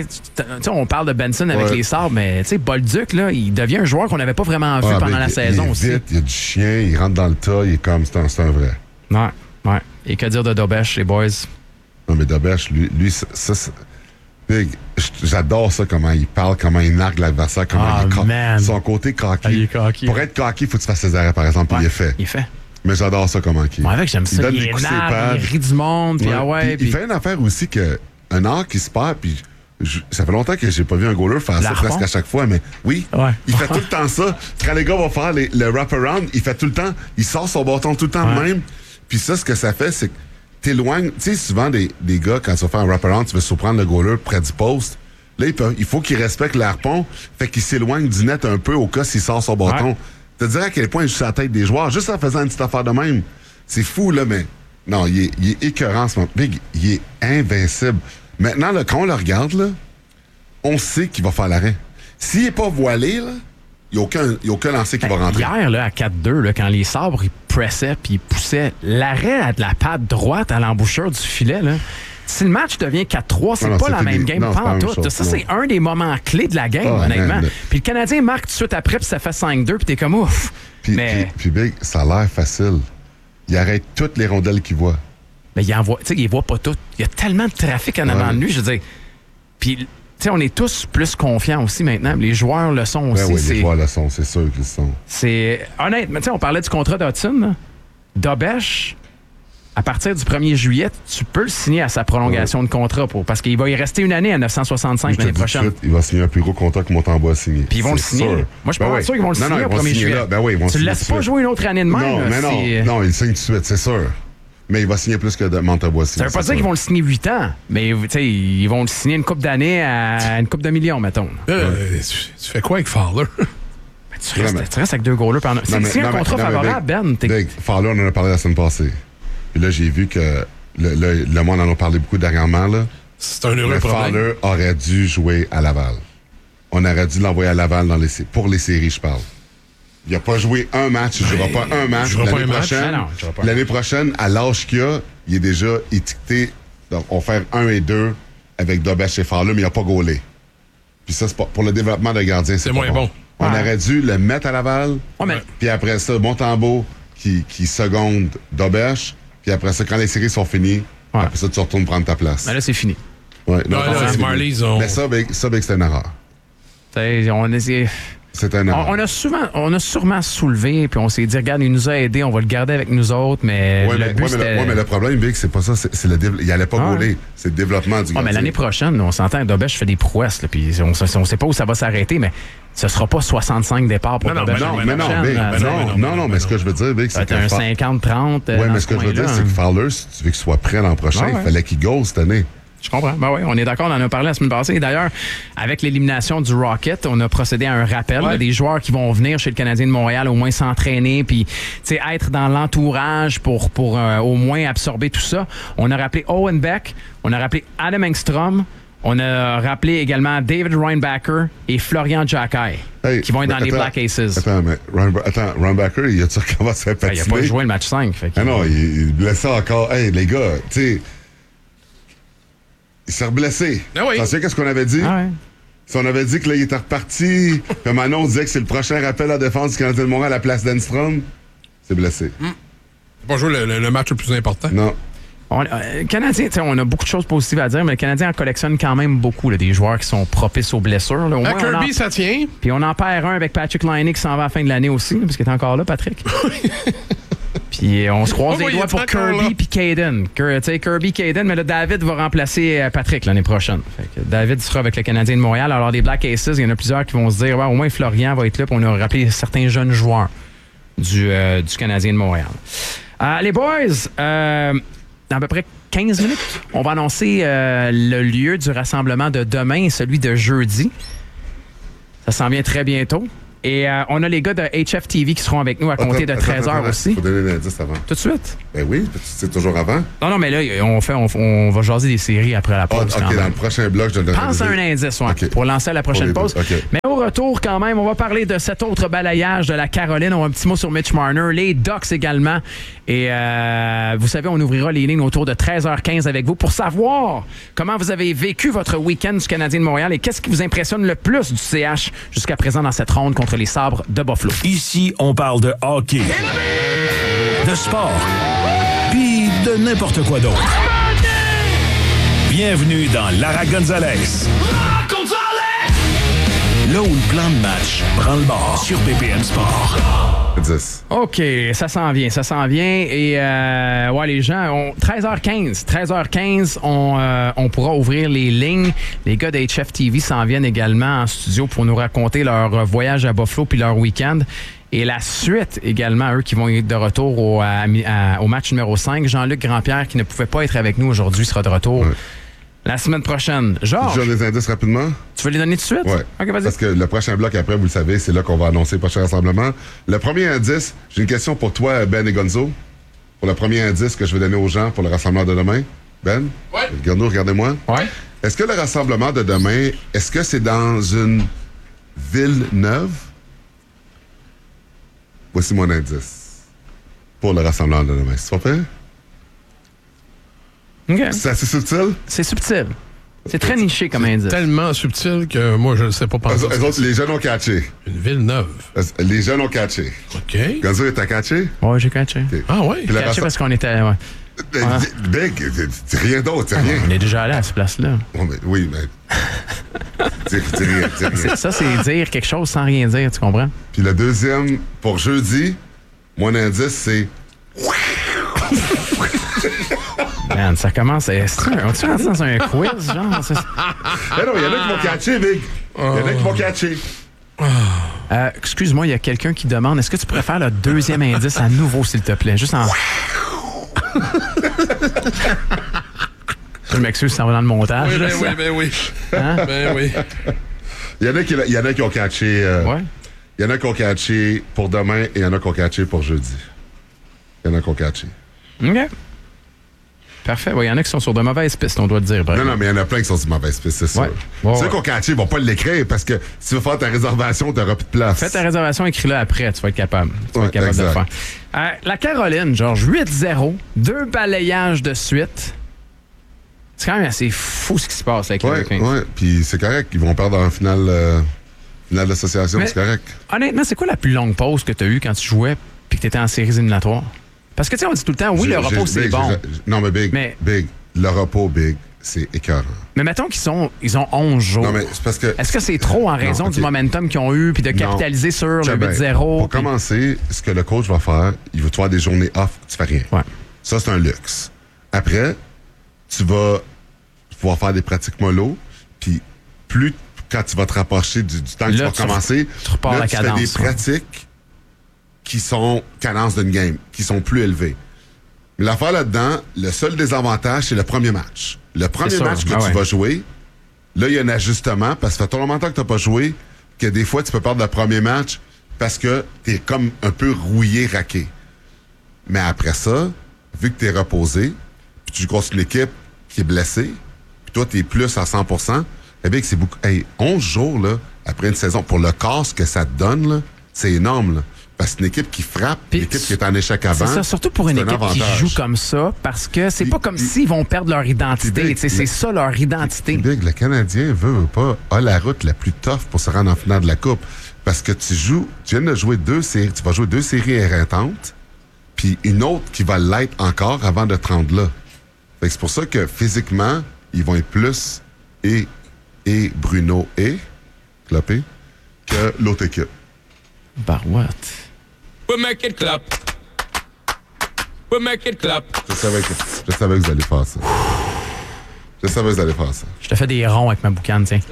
On parle de Benson avec les Sabres, mais Bolduc, là, il devient un joueur qu'on n'avait pas vraiment vu pendant la saison aussi. Vite, il y a du chien, il rentre dans le tas, il est comme, c'est un vrai. Ouais. Et que dire de Dobèche, les boys? Non, mais Dobèche, lui ça Big, j'adore ça, comment il parle, comment il nargue l'adversaire, comment son côté cocky. Pour être cocky, il faut que tu fasses ses arrêts, par exemple, puis il est fait. Il fait. Mais j'adore ça, comment il est. Moi, avec, j'aime ça. Il rit du monde, puis Il fait une affaire aussi un art qui se perd, puis ça fait longtemps que j'ai pas vu un goaler faire ça presque à chaque fois, mais oui, il fait tout le temps ça. Quand les gars vont faire le wrap-around, il fait tout le temps, il sort son bâton tout le temps de même. Puis ça, ce que ça fait, c'est que t'éloignes, tu sais, souvent des gars, quand tu vas faire un wrap-around, tu veux surprendre le goaler près du poste. Là, il faut qu'il respecte l'harpon, fait qu'il s'éloigne du net un peu au cas s'il sort son bâton. Ouais. Te dire à quel point il joue sur la tête des joueurs, juste en faisant une petite affaire de même. C'est fou, là, mais non, il est écœurant en ce moment. Big, il est invincible. Maintenant, là, quand on le regarde, là, on sait qu'il va faire l'arrêt. S'il n'est pas voilé, là, il n'y a aucun lancer qui va rentrer. Hier, là, à 4-2, là, quand les Sabres, ils pressaient puis ils poussaient, l'arrêt à de la patte droite à l'embouchure du filet, là, si le match devient 4-3, c'est pas la même game pantoute. Ça, c'est un des moments clés de la game, honnêtement. Puis le Canadien marque tout de suite après, puis ça fait 5-2, puis t'es comme ouf. Puis Big, ça a l'air facile. Il arrête toutes les rondelles qu'il voit. Mais il voit pas toutes. Il y a tellement de trafic en avant de lui, je veux dire. Puis... on est tous plus confiants aussi maintenant. Les joueurs le sont aussi. Oui, les joueurs le sont, c'est sûr qu'ils le sont. C'est honnête, mais on parlait du contrat d'Hudson. Dobèche, à partir du 1er juillet, tu peux le signer à sa prolongation de contrat parce qu'il va y rester une année à 965 l'année prochaine. Il va signer un plus gros contrat que Montembois a signé. Puis ils vont le signer. Sûr. Moi, je suis pas sûr qu'ils vont le signer au 1er juillet. Tu le laisses pas jouer une autre année de même. Non, il le signe tout de suite, c'est sûr. Mais il va signer plus que Montembois. Ça veut pas dire qu'ils vont le signer 8 ans, mais ils vont le signer une couple d'années à une couple de millions, mettons. Tu fais quoi avec Fowler? Tu restes avec 2 goalers pendant... C'est un contrat favorable, Ben. Fowler, on en a parlé la semaine passée. Puis là, j'ai vu que le monde en a parlé beaucoup dernièrement. Là. C'est un heureux mais problème. Fowler aurait dû jouer à Laval. On aurait dû l'envoyer à Laval pour les séries, je parle. Il n'a pas joué un match, il ne jouera pas un match. L'année prochaine, à l'âge qu'il a, il est déjà étiqueté. Donc, on va faire 1 et 2 avec Dobech et Fowler, mais il n'a pas gaulé. Puis ça, c'est pas, pour le développement de gardien, c'est moins bon. On aurait dû le mettre à Laval, puis après ça, Montembeault qui seconde Dobech, puis après ça, quand les séries sont finies, après ça, tu retournes prendre ta place. Mais là, c'est fini. Ouais, les Marlies ont... Mais ça, c'est une erreur. C'est un erreur. On a sûrement soulevé, puis on s'est dit, regarde, il nous a aidés, on va le garder avec nous autres, mais mais le problème, Vic, c'est pas ça. Il n'allait pas gauler. C'est le développement du gardien. Mais l'année prochaine, on s'entend que Dobech fait des prouesses, là, puis on sait pas où ça va s'arrêter, mais ce sera pas 65 départs pour Dobech. Non, mais ce que je veux dire, Vic, c'est que... un 50-30. Oui, mais ce que je veux dire, c'est que Fowler, si tu veux qu'il soit prêt l'an prochain, il fallait qu'il gaule cette année. Je comprends. Ben oui, on est d'accord, on en a parlé la semaine passée. D'ailleurs, avec l'élimination du Rocket, on a procédé à un rappel. Des joueurs qui vont venir chez le Canadien de Montréal au moins s'entraîner puis être dans l'entourage pour au moins absorber tout ça. On a rappelé Owen Beck, on a rappelé Adam Engstrom, on a rappelé également David Reinbacher et Florian Jacquet qui vont être dans les Black Aces. Attends, Reinbacher, il a-tu recommencé à patiner? Il n'a pas joué le match 5. Non, il est blessé encore. Hey, les gars, tu sais... Il s'est reblessé. Ah oui. Attention, qu'est-ce qu'on avait dit? Ah ouais. Si on avait dit que là, il était reparti, puis maintenant, on disait que c'est le prochain rappel à défense du Canadien de Montréal à la place d'Enstrom, c'est blessé. Pas joué le match le plus important. Non. Le Canadien, on a beaucoup de choses positives à dire, mais le Canadien en collectionne quand même beaucoup, là, des joueurs qui sont propices aux blessures. Là. Au moins, Kirby, ça tient. Puis on en perd un avec Patrick Laine qui s'en va à la fin de l'année aussi, parce qu'il est encore là, Patrick. Puis on se croise les doigts pour Kirby puis Caden. Kirby, Caden, mais là, David va remplacer Patrick l'année prochaine. Fait que David sera avec le Canadien de Montréal. Alors, des Black Aces, il y en a plusieurs qui vont se dire, au moins Florian va être là, puis on a rappelé certains jeunes joueurs du Canadien de Montréal. Les boys, dans à peu près 15 minutes, on va annoncer le lieu du rassemblement de demain et celui de jeudi. Ça s'en vient très bientôt. Et on a les gars de HFTV qui seront avec nous à compter de 13h aussi. Il faut donner l'indice avant. Tout de suite? Ben oui, c'est toujours avant. Non, mais là, on va jaser des séries après la pause. OK, dans le prochain bloc, je donne pense à un indice, pour lancer la prochaine pause. Mais au retour, quand même, on va parler de cet autre balayage de la Caroline. On a un petit mot sur Mitch Marner, les Ducks également. Et vous savez, on ouvrira les lignes autour de 13h15 avec vous pour savoir comment vous avez vécu votre week-end du Canadien de Montréal et qu'est-ce qui vous impressionne le plus du CH jusqu'à présent dans cette ronde contre les Sabres de Buffalo. Ici, on parle de hockey, de sport, puis de n'importe quoi d'autre. Bienvenue dans Lara Gonzalez. Là où le plan de match prend le bord sur BPM Sport. 10. OK, ça s'en vient. Et les gens, 13h15, on pourra ouvrir les lignes. Les gars de HFTV s'en viennent également en studio pour nous raconter leur voyage à Buffalo puis leur week-end. Et la suite également, eux qui vont être de retour au match numéro 5. Jean-Luc Grandpierre, qui ne pouvait pas être avec nous aujourd'hui, sera de retour la semaine prochaine. Georges, je donne les indices rapidement. Tu veux les donner tout de suite? Oui. OK, vas-y. Parce que le prochain bloc, après, vous le savez, c'est là qu'on va annoncer le prochain rassemblement. Le premier indice, j'ai une question pour toi, Ben et Gonzo. Pour le premier indice que je vais donner aux gens pour le rassemblement de demain. Ben? Oui. Gonzo, regardez-moi. Oui. Est-ce que le rassemblement de demain, est-ce que c'est dans une ville neuve? Voici mon indice pour le rassemblement de demain. C'est pas fait? OK. C'est assez subtil? C'est subtil. C'est très niché comme indice. Tellement subtil que moi, je ne sais pas penser. Les jeunes ont catché. Une ville neuve. Les jeunes ont catché. OK. Gonzo, t'as catché? Oui, j'ai catché. Okay. Ah oui? J'ai catché parce qu'on était... Big, c'est rien d'autre, c'est rien. On est déjà allé à cette place-là. Oui, mais... dis rien. Ça, c'est dire quelque chose sans rien dire, tu comprends? Puis le deuxième, pour jeudi, mon indice, c'est... Man, ça commence... On-tu rentré dans un quiz, genre? Mais non, il y en a qui vont catcher, Big. Il y en a qui vont catcher. Excuse-moi, il y a quelqu'un qui demande, est-ce que tu pourrais faire le deuxième indice à nouveau, s'il te plaît? Juste en... Je m'excuse, ça va dans le montage. Oui. Hein? Ben oui. Il y en a qui ont catché... Il y en a qui ont catché pour demain et il y en a qui ont catché pour jeudi. Il y en a qui ont catché. OK. Parfait. Il y en a qui sont sur de mauvaises pistes, on doit le dire. Non, mais il y en a plein qui sont sur de mauvaises pistes, c'est sûr. Ceux qu'on catch, ils vont pas l'écrire parce que si tu veux faire ta réservation, tu n'auras plus de place. Fais ta réservation, écris-la après, tu vas être capable. Tu vas être capable de le faire. La Caroline, Georges, 8-0, 2 balayages de suite. C'est quand même assez fou ce qui se passe avec les Hurricanes. Oui, puis c'est correct. Ils vont perdre en finale d'association, c'est correct. Honnêtement, c'est quoi la plus longue pause que tu as eue quand tu jouais puis que tu étais en séries éliminatoires? Parce que, tu sais, on dit tout le temps, oui, le repos, c'est bon. Non, mais Big, le repos, Big, c'est écœurant. Mais mettons qu'ils ont 11 jours. Non, mais c'est parce que... Est-ce que c'est trop en raison du momentum qu'ils ont eu puis de capitaliser sur le 8-0? Pour commencer, ce que le coach va faire, il va te faire des journées off, tu fais rien. Ouais. Ça, c'est un luxe. Après, tu vas pouvoir faire des pratiques mollo, puis plus quand tu vas te rapprocher du temps que tu vas commencer, tu repars la cadence. Tu fais des pratiques qui sont cadence d'une game, qui sont plus élevées. Mais l'affaire là-dedans, le seul désavantage, c'est le premier match. Le premier match que tu vas jouer, là, il y a un ajustement, parce que ça fait tellement longtemps que tu n'as pas joué, que des fois, tu peux perdre le premier match parce que tu es comme un peu rouillé, raqué. Mais après ça, vu que tu es reposé, puis tu joues contre l'équipe qui est blessée, puis toi, tu es plus à 100%, eh bien, c'est beaucoup. 11 jours, là, après une saison, pour le casse que ça te donne, là, c'est énorme, là. Parce que c'est une équipe qui frappe, une équipe qui est en échec avant. C'est ça, surtout pour une équipe qui joue comme ça, parce que c'est pas comme s'ils vont perdre leur identité. C'est ça, leur identité. Big, le Canadien veut pas a la route la plus tough pour se rendre en finale de la Coupe. Parce que tu viens de jouer 2 séries, tu vas jouer 2 séries éreintantes, puis une autre qui va l'être encore avant de te rendre là. Fait que c'est pour ça que physiquement, ils vont être plus et Bruno et Clopé que l'autre équipe. Barouette. We'll make it clap. We'll make it clap. Je savais que vous allez faire ça. Je te fais des ronds avec ma boucane, tiens.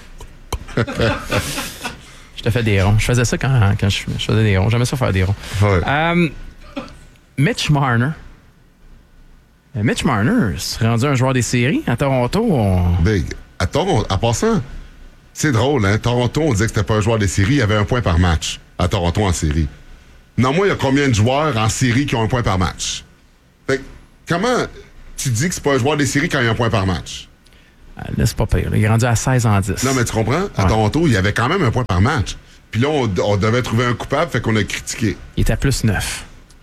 Je te fais des ronds. Je faisais ça quand je faisais des ronds. J'aimais ça faire des ronds. Ouais. Mitch Marner. Mitch Marner serait rendu un joueur des séries à Toronto. Big. À passant, c'est drôle, hein? Toronto, on disait que c'était pas un joueur des séries. Il y avait 1 point par match à Toronto en série. Non, moi, il y a combien de joueurs en série qui ont 1 point par match? Fait que, comment tu dis que c'est pas un joueur des séries quand il y a 1 point par match? Là, c'est pas pire. Il est rendu à 16-10. Non, mais tu comprends? À Toronto, il y avait quand même 1 point par match. Puis là, on devait trouver un coupable, fait qu'on a critiqué. Il est à plus 9.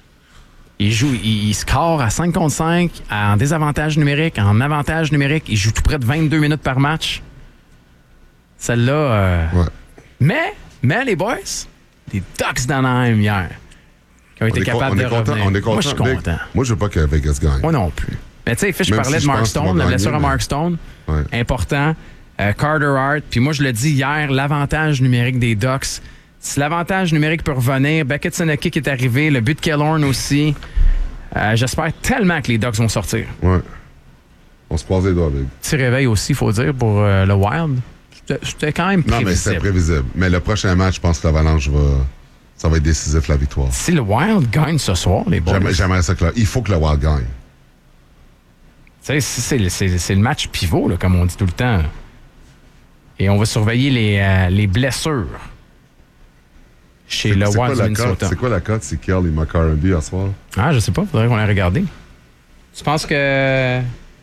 Il score à 5 contre 5, en désavantage numérique, en avantage numérique. Il joue tout près de 22 minutes par match. Celle-là... Ouais. Mais les boys, les Ducks d'Anaheim hier, qui ont été capables de revenir. On est content. Moi, je suis content. Moi, je veux pas que Vegas gagne. Moi non plus. Mais tu sais, Fish parlait de Mark Stone, la blessure à Mark Stone. Ouais. Important. Carter Hart. Puis moi, je le dis hier, l'avantage numérique des Ducks. Si l'avantage numérique peut revenir, Beckett Seneki qui est arrivé, le but de Killorn aussi. J'espère tellement que les Ducks vont sortir. Ouais. On se croise les doigts, Big. Petit réveil aussi, il faut dire, pour le Wild. C'était quand même prévisible. Non, mais c'est prévisible. Mais le prochain match, je pense que l'Avalanche ça va être décisif, la victoire. Si le Wild gagne ce soir, les boys... J'aimerais ça il faut que le Wild gagne. Tu sais, c'est le match pivot, là, comme on dit tout le temps. Et on va surveiller les blessures chez le Wild du Minnesota. C'est quoi la cote? C'est Kell et McCarthy à soir? Ah, je sais pas. Faudrait qu'on la regarde. Tu penses que...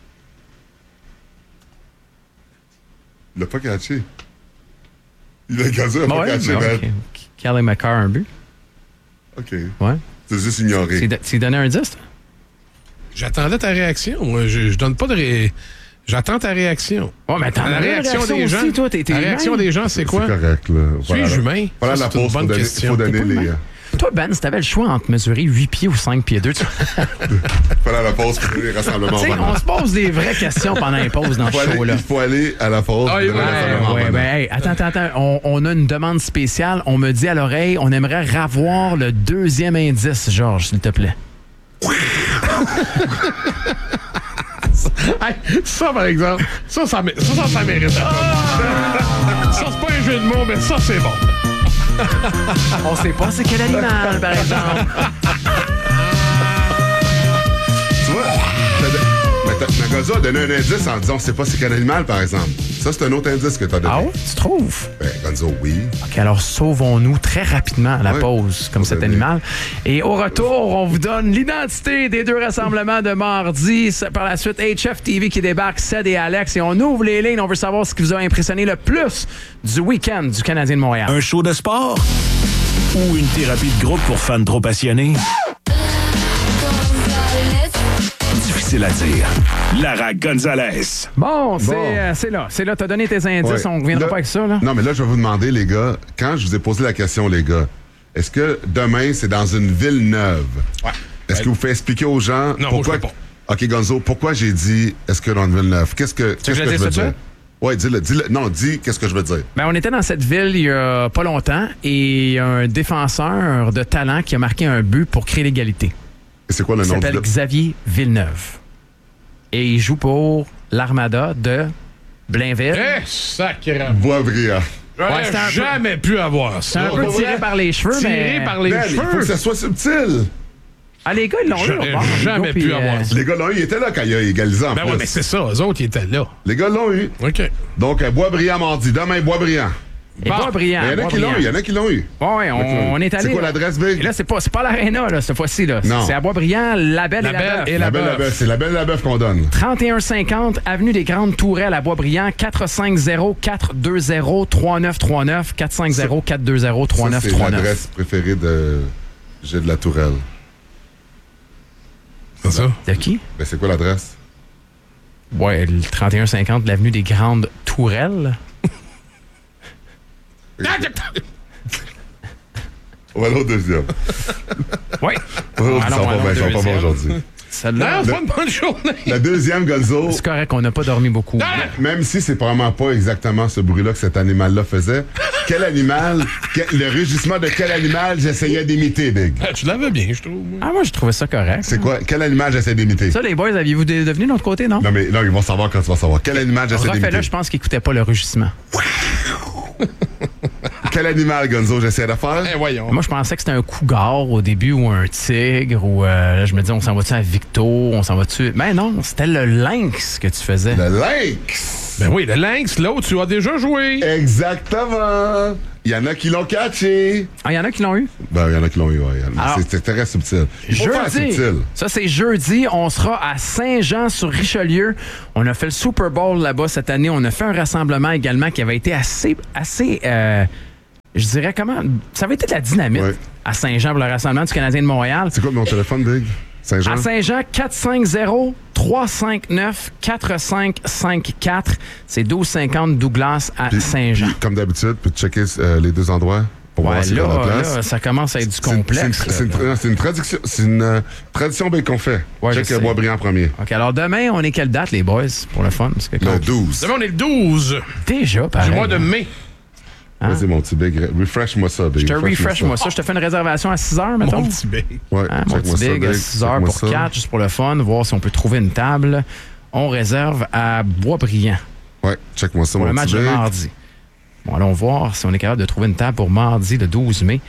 Il l'a pas catché. Il a gazé, il a pas catché, man. Okay. Kelly McCarr, un but. OK. Ouais. C'est juste ignoré. Tu donné un 10, toi? J'attendais ta réaction. Moi, je donne pas de J'attends ta réaction. Ouais, mais attends, la réaction des gens. Aussi, toi, la réaction des gens, c'est quoi? C'est correct, là. Suis-je humain? Voilà la pause. Il faut donner les... Toi, Ben, si t'avais le choix entre mesurer 8 pieds ou 5 pieds 2, tu Voilà la pause pour les rassemblements. On se pose des vraies questions pendant les pauses dans ce show-là. Il faut aller à la pause. Attends. On a une demande spéciale. On me dit à l'oreille, on aimerait ravoir le 2e indice, Georges, s'il te plaît. Ça, par exemple, ça mérite. Ça, c'est pas un jeu de mots, mais ça, c'est bon. On sait pas c'est quel animal, par exemple. Tu vois, Nagaza a donné un indice en disant on sait pas c'est quel animal, par exemple. Ça, c'est un autre indice que t'as donné. Ah oui, tu trouves? Ben, Gonzo, oui. OK, alors sauvons-nous très rapidement à la Ouais. pause, comme cet animal. Et au retour, on vous donne l'identité des deux rassemblements de mardi. Par la suite, HF TV qui débarque, Ced et Alex. Et on ouvre les lignes. On veut savoir ce qui vous a impressionné le plus du week-end du Canadien de Montréal. Un show de sport ou une thérapie de groupe pour fans trop passionnés? Difficile à dire. Lara Gonzalez. Bon, c'est là. C'est là. T'as donné tes indices. Ouais. On ne reviendra Là- pas avec ça, là. Non, mais là, je vais vous demander, les gars, quand je vous ai posé la question, les gars, est-ce que demain, c'est dans une ville neuve? Ouais. Est-ce que vous faites expliquer aux gens Non, pourquoi... moi, je fais OK, Gonzo, pourquoi j'ai dit est-ce que dans une ville neuve? Qu'est-ce que que je je dise veux tout de dire? suite? Oui, dis-le. Non, dis qu'est-ce que je veux dire. Ben, on était dans cette ville il y a pas longtemps et il y a un défenseur de talent qui a marqué un but pour créer l'égalité. Et c'est quoi le Il nom s'appelle du... Xavier Villeneuve. Et il joue pour l'Armada de Blainville. Eh, sacrément. Boisbriand. J'aurais c'est un peu- jamais pu avoir C'est un ça. peu pas tiré vrai? par les cheveux, Tiré mais... par les Ben, il faut que cheveux. ça soit subtil. Ah, les gars, ils l'ont eu. J'aurais au bord. jamais Les gars, pu puis, avoir ça. Les gars l'ont eu, ils étaient là quand il a égalisé en Ben plus. ouais, mais c'est ça. Eux autres, ils étaient là. Les gars l'ont eu. OK. Donc, Boisbriand mardi. Demain, Boisbriand. Et Bon. Boisbriand. Il y en a qui l'ont eu. Il y en a qui l'ont eu. Ouais, on est allé. C'est quoi là. l'adresse, Et Big? là, c'est pas l'Aréna, là, cette fois-ci. Là. Non. C'est à Boisbriand, La Belle et la Beuve. et La belle la bœuf. C'est la belle la bœuf qu'on donne. 3150 Avenue des Grandes Tourelles à Boisbriand, 450-420-3939, 450-420-3939. Ça, c'est l'adresse préférée de Gilles de la Tourelle. C'est ça. De qui? Ben, c'est quoi l'adresse? Ouais, le 3150 de l'Avenue des Grandes Tourelles. On va aller au deuxième. Oui. On va aller au Allons, deuxième. allons, Ils sont pas bons deuxième. aujourd'hui. Celle-là, Non, c'est pas une bonne journée. La deuxième, Gonzo, c'est correct, on n'a pas dormi beaucoup. même si c'est probablement pas exactement ce bruit-là que cet animal-là faisait, quel animal, le rugissement de quel animal j'essayais d'imiter, Big? Ah, tu l'avais bien, je trouve. moi. Ah, moi, je trouvais ça correct. C'est quoi? Quel animal j'essaie d'imiter? Ça, les boys, aviez-vous devenu de l'autre côté, non? Non, mais là, ils vont savoir quand tu vas savoir. Quel animal j'essaie Refais-le, d'imiter? je pense qu'il n'écoutait pas le rugissement. Quel animal, Gonzo, j'essaie de faire? Eh, voyons. Moi, je pensais que c'était un cougar au début ou un tigre ou là, je me disais, on s'en va-tu à Victo? On s'en va-tu? Mais non, c'était le lynx que tu faisais. Le lynx! Ben oui, le lynx, l'autre, tu as déjà joué. Exactement! Il y en a qui l'ont catché! Ah, il y en a qui l'ont eu? Ben, il y en a qui l'ont eu, ouais. Alors, C'est très subtil. Il faut faire Jeudi, subtil. ça c'est jeudi, on sera à Saint-Jean-sur-Richelieu. On a fait le Super Bowl là-bas cette année. On a fait un rassemblement également qui avait été assez je dirais comment, ça avait été de la dynamite Ouais. à Saint-Jean pour le rassemblement du Canadien de Montréal. C'est quoi mon téléphone, Big? Saint-Jean? À Saint-Jean, 450-359-4554. C'est 1250 Douglas à Puis- Saint-Jean. puis, comme d'habitude, peux-tu checker les deux endroits pour voir Ouais, si c'est la place? là, ça commence à être du complexe. C'est une tradition, tradition Big qu'on fait. Ouais, je Check sais. Boisbriand en premier. OK, alors demain, on est quelle date, les boys, pour le fun? Parce que Le 12. Demain, on est le 12 déjà, pareil. du mois de mai. Vas-y, mon petit Big. Refresh-moi ça, Big. Je te refresh-moi ça. Je te fais une réservation à 6 heures, mettons. Mon petit bec. Ouais, Hein, mon check-moi petit ça, big à 6 heures Check-moi pour ça. 4, juste pour le fun, voir si on peut trouver une table. On réserve à Boisbriand Ouais, check-moi ça, pour le mon match petit de Big. mardi. Bon, allons voir si on est capable de trouver une table pour mardi, le 12 mai.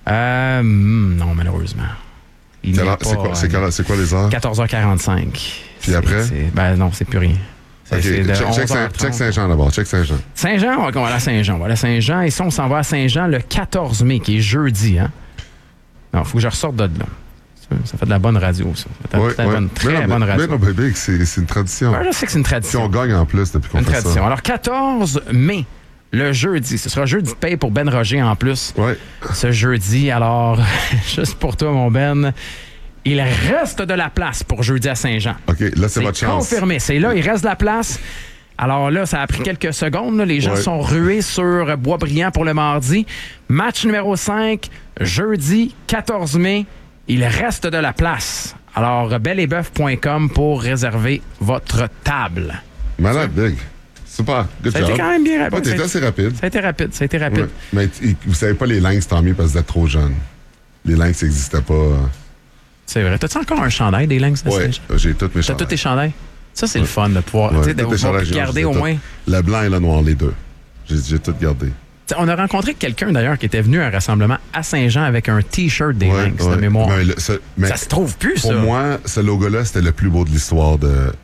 Non, malheureusement. Il C'est n'est là- pas, c'est quoi les heures? 14h45. Puis après? Ben non, c'est plus rien. Ok, C'est de check 11h30. Saint-Jean d'abord. Check Saint-Jean. Saint-Jean, on va aller à Saint-Jean. On va aller à Saint-Jean. Et ça, on s'en va à Saint-Jean le 14 mai, qui est jeudi. Hein? Non, il faut que je ressorte de là. Ça fait de la bonne radio, ça. Ça fait de la bonne, très bonne radio. Mais non, Big, c'est une tradition. Ouais, je sais que c'est une Puis tradition. on gagne en plus depuis qu'on Une fait tradition. ça. Alors, 14 mai, le jeudi. Ce sera jeudi de paye pour Ben Roger en plus. Ouais. Ce jeudi. Alors, juste pour toi, mon Ben, il reste de la place pour jeudi à Saint-Jean. OK, là, c'est votre chance. Confirmé. C'est là, il reste de la place. Alors là, ça a pris quelques secondes. Là. Les gens Ouais. sont rués sur Boisbriand pour le mardi. Match numéro 5, jeudi 14 mai. Il reste de la place. Alors, belleetboeuf.com pour réserver votre table. Malade, Big. Super. Good Ça a job. été quand même bien rapide. Ouais, t'es assez rapide. Ça a été rapide, ça a été rapide. Ouais. Mais vous savez pas, les lynx, tant mieux parce que vous êtes trop jeunes. Les lynx n'existaient pas. C'est vrai. T'as-tu encore un chandail des Lynx de Ouais, Saint-Jean? j'ai toutes mes T'as tous chandails. tes chandails? Ça, c'est le fun de pouvoir, Ouais, tu sais, de toutes les pouvoir chandails, j'ai garder tout. au moins. Le blanc et le noir, les deux. J'ai tout gardé. T'sais, on a rencontré quelqu'un, d'ailleurs, qui était venu à un rassemblement à Saint-Jean avec un T-shirt des Ouais, Lynx, ouais. de mémoire. Mais Ça se trouve plus, pour ça. moi, ce logo-là, c'était le plus beau de l'histoire de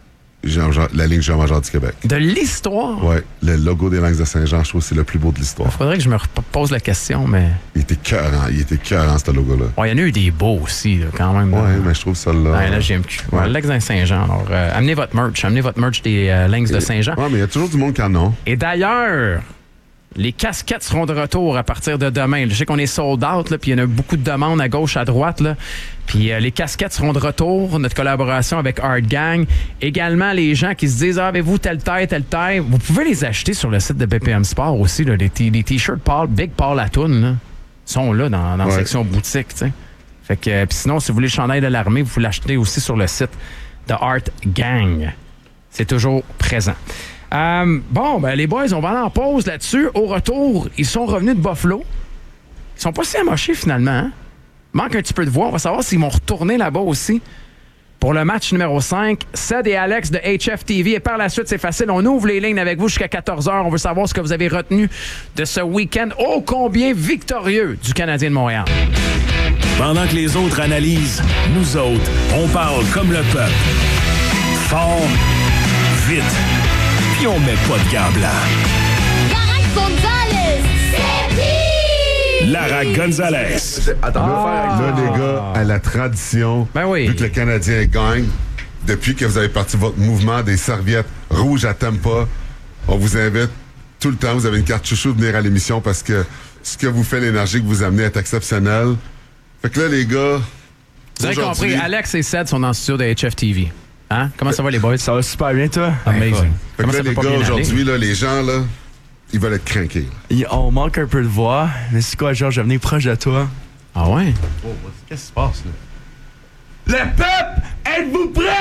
la ligne junior majeure du Québec. De l'histoire? Ouais, le logo des Lynx de Saint-Jean, je trouve que c'est le plus beau de l'histoire. Faudrait que je me pose la question, mais... Il était écœurant, ce logo-là. Il y en a eu des beaux aussi, là, quand même. Ouais, mais je trouve ça là... Ouais, là, GMQ. Ouais. Lynx de Saint-Jean. Alors, amenez votre merch des Lynx de Saint-Jean. Ouais, mais il y a toujours du monde qui en a. Et d'ailleurs... Les casquettes seront de retour à partir de demain. Je sais qu'on est sold out, puis il y en a beaucoup de demandes à gauche, à droite. Là. Puis les casquettes seront de retour. Notre collaboration avec Art Gang. Également, les gens qui se disent « avez-vous telle taille, vous pouvez les acheter sur le site de BPM Sport aussi. Là, les T-shirts Big Paul Latoun là, sont là dans la section boutique. T'sais. Fait que puis sinon, si vous voulez le chandail de l'armée, vous pouvez l'acheter aussi sur le site de Art Gang. C'est toujours présent. Les boys, on va aller en pause là-dessus. Au retour, ils sont revenus de Buffalo. Ils sont pas si amochés finalement. Hein? Manque un petit peu de voix. On va savoir s'ils vont retourner là-bas aussi pour le match numéro 5. Ced et Alex de HFTV. Et par la suite, c'est facile. On ouvre les lignes avec vous jusqu'à 14h. On veut savoir ce que vous avez retenu de ce week-end ô combien victorieux du Canadien de Montréal. Pendant que les autres analysent, nous autres, on parle comme le peuple. Fort, vite. Puis on met pas de gants blancs. Lara Gonzalez. Attends, là, les gars, à la tradition, vu que le Canadien gagne, depuis que vous avez parti votre mouvement des serviettes rouges à Tampa, on vous invite tout le temps, vous avez une carte chouchou de venir à l'émission parce que ce que vous fait, l'énergie que vous amenez est exceptionnelle. Fait que là, les gars... Vous avez compris, Alex et Ced sont dans le studio de HFTV. Hein? Comment ça va, les boys? Ça va super bien, toi? Amazing. Fait que là, les gars, aujourd'hui, là, les gens, là, ils veulent être craqués. On manque un peu de voix, mais c'est quoi, Georges, je venais proche de toi. Ah ouais? Qu'est-ce qui se passe, là? Le peuple, êtes-vous prêts?